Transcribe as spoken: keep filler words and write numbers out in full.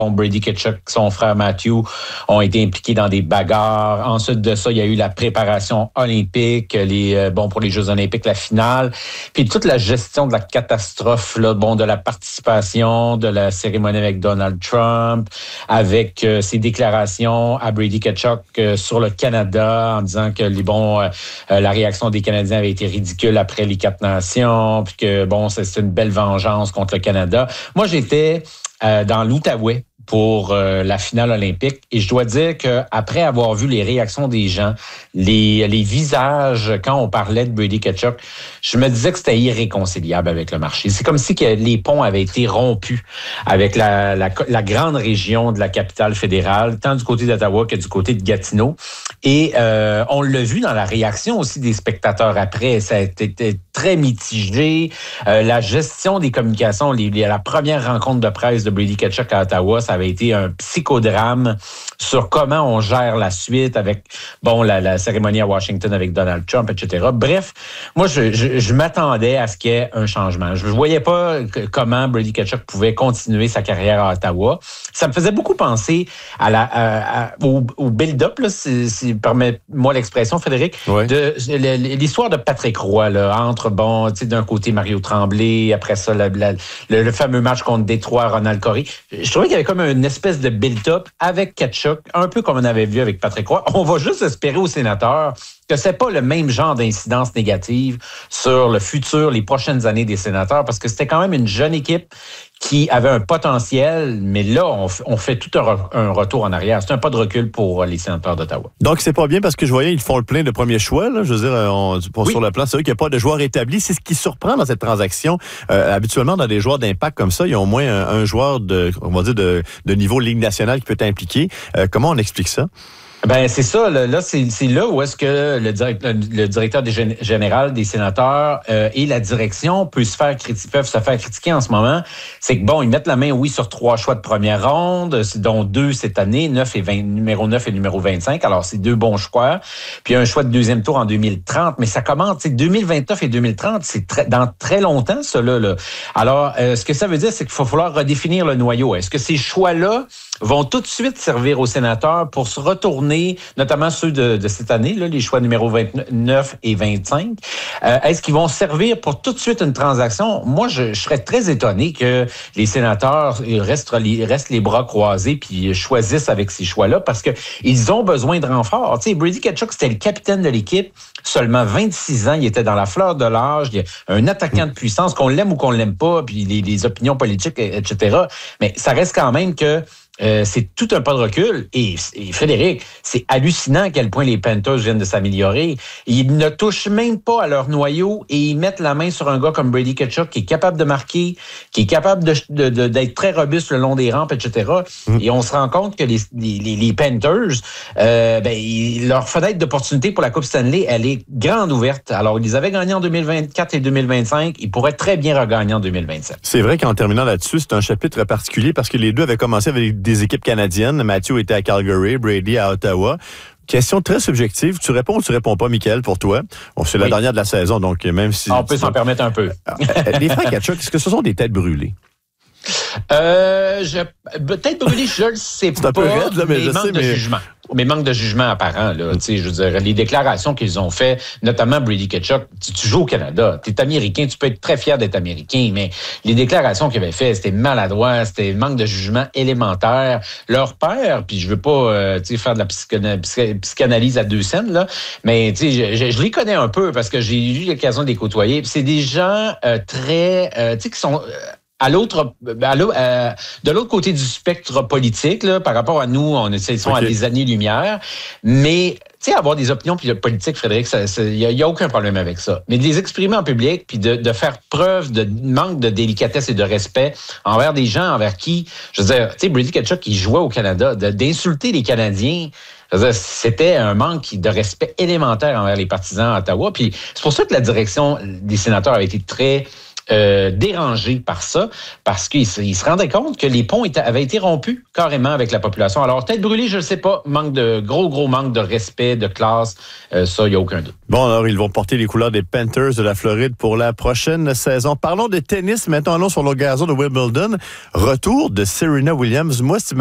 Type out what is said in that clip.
Brady Tkachuk, son frère Matthew, ont été impliqués dans des bagarres. Ensuite de ça, il y a eu la préparation olympique, les euh, bon pour les Jeux olympiques, la finale, puis toute la gestion de la catastrophe, là, bon de la participation, de la cérémonie avec Donald Trump, avec euh, ses déclarations à Brady Tkachuk euh, sur le Canada, en disant que les bon euh, la réaction des Canadiens avait été ridicule après les quatre nations, puis que bon c'est, c'est une belle vengeance contre le Canada. Moi, j'étais euh, dans l'Outaouais pour euh, la finale olympique. Et je dois dire qu'après avoir vu les réactions des gens, les, les visages, quand on parlait de Brady Tkachuk, je me disais que c'était irréconciliable avec le marché. C'est comme si que les ponts avaient été rompus avec la, la, la grande région de la capitale fédérale, tant du côté d'Ottawa que du côté de Gatineau. Et euh, on l'a vu dans la réaction aussi des spectateurs après. Ça a été très mitigé. Euh, la gestion des communications, les, les, la première rencontre de presse de Brady Tkachuk à Ottawa, ça avait été un psychodrame sur comment on gère la suite avec bon la, la cérémonie à Washington avec Donald Trump, et cetera. Bref, moi, je, je, je m'attendais à ce qu'il y ait un changement. Je ne voyais pas que, comment Brady Tkachuk pouvait continuer sa carrière à Ottawa. Ça me faisait beaucoup penser à la, à, à, au, au build-up, là, si, si permets-moi l'expression, Frédéric, ouais. de, de l'histoire de Patrick Roy, là, entre, bon, tu sais, d'un côté Mario Tremblay, après ça, la, la, le, le fameux match contre Détroit, Ronald Corey. Je trouvais qu'il y avait comme une espèce de build-up avec Tkachuk, un peu comme on avait vu avec Patrick Roy. On va juste espérer aux sénateurs que c'est pas le même genre d'incidence négative sur le futur, les prochaines années des sénateurs, parce que c'était quand même une jeune équipe qui avait un potentiel, mais là, on, f- on fait tout un, re- un retour en arrière. C'est un pas de recul pour les sénateurs d'Ottawa. Donc, c'est pas bien parce que je voyais, ils font le plein de premier choix. Là. Je veux dire, on, pour, oui. sur le plan, c'est vrai qu'il n'y a pas de joueurs établis. C'est ce qui surprend dans cette transaction. Euh, habituellement, dans des joueurs d'impact comme ça, il y a au moins un, un joueur de, on va dire, de, de niveau Ligue nationale qui peut être impliqué. Euh, comment on explique ça? Ben c'est ça. Là, là c'est, c'est là où est-ce que le, direct, le, le directeur des gén- général des sénateurs euh, et la direction peut se faire criti- peuvent se faire critiquer en ce moment. C'est que bon, ils mettent la main, oui, sur trois choix de première ronde, dont deux cette année, neuf et vingt, numéro neuf et numéro vingt-cinq. Alors, c'est deux bons choix. Puis un choix de deuxième tour en deux mille trente. Mais ça commence, tu sais, deux mille vingt-neuf et deux mille trente, c'est très, dans très longtemps, ça là. là. Alors, euh, ce que ça veut dire, c'est qu'il va falloir redéfinir le noyau. Est-ce que ces choix-là vont tout de suite servir aux sénateurs pour se retourner, notamment ceux de, de cette année, là, les choix numéro vingt-neuf et vingt-cinq. Euh, est-ce qu'ils vont servir pour tout de suite une transaction? Moi, je, je serais très étonné que les sénateurs restent les, restent les bras croisés puis choisissent avec ces choix-là parce que ils ont besoin de renforts. Tu sais, Brady Tkachuk, c'était le capitaine de l'équipe, seulement vingt-six ans, il était dans la fleur de l'âge, il y a un attaquant de puissance, qu'on l'aime ou qu'on l'aime pas, puis les, les opinions politiques, et cetera. Mais ça reste quand même que Euh, c'est tout un pas de recul. Et, et Frédéric, c'est hallucinant à quel point les Panthers viennent de s'améliorer. Ils ne touchent même pas à leur noyau et ils mettent la main sur un gars comme Brady Tkachuk qui est capable de marquer, qui est capable de, de, de, d'être très robuste le long des rampes, et cetera. Mm. Et on se rend compte que les, les, les Panthers, euh, ben, ils, leur fenêtre d'opportunité pour la Coupe Stanley, elle est grande ouverte. Alors, ils avaient gagné en deux mille vingt-quatre et deux mille vingt-cinq. Ils pourraient très bien regagner en deux mille vingt-sept. C'est vrai qu'en terminant là-dessus, c'est un chapitre particulier parce que les deux avaient commencé avec des équipes canadiennes. Matthew était à Calgary, Brady à Ottawa. Question très subjective. Tu réponds ou tu réponds pas, Michael, pour toi? Bon, c'est oui. la dernière de la saison, donc même si... On peut s'en pas... permettre un peu. Les frères Tkachuk, est-ce que ce sont des têtes brûlées? Euh, je, peut-être brûlé, je le sais c'est pas. Un peu raide, là, mais, mais je manque sais, de mais... jugement. Mais manque de jugement apparent, là. Mm. Tu sais, je veux dire, les déclarations qu'ils ont fait, notamment Brady Tkachuk, tu, tu joues au Canada, t'es américain, tu peux être très fier d'être américain, mais les déclarations qu'ils avaient faites, c'était maladroit, c'était manque de jugement élémentaire. Leur père, puis je veux pas, euh, tu sais, faire de la psychana- psychanalyse à deux scènes, là, mais tu sais, je, je, je les connais un peu parce que j'ai eu l'occasion de les côtoyer. Puis c'est des gens euh, très, euh, tu sais, qui sont euh, à l'autre, à l'autre euh, de l'autre côté du spectre politique, là, par rapport à nous, on ils sont okay. à des années-lumière, mais tu sais, avoir des opinions politiques, Frédéric, il n'y a, a aucun problème avec ça. Mais de les exprimer en public, puis de, de faire preuve de manque de délicatesse et de respect envers des gens envers qui, je veux dire, tu sais, Brady Tkachuk qui jouait au Canada, de, d'insulter les Canadiens, je veux dire, c'était un manque de respect élémentaire envers les partisans à Ottawa. Puis c'est pour ça que la direction des sénateurs avait été très euh, dérangés par ça parce qu'ils se, ils se rendaient compte que les ponts étaient, avaient été rompus carrément avec la population. Alors, tête brûlée, je ne sais pas, manque de gros, gros manque de respect, de classe, euh, ça, il n'y a aucun doute. Bon, alors, ils vont porter les couleurs des Panthers de la Floride pour la prochaine saison. Parlons de tennis, maintenant allons sur le gazon de Wimbledon. Retour de Serena Williams. Moi,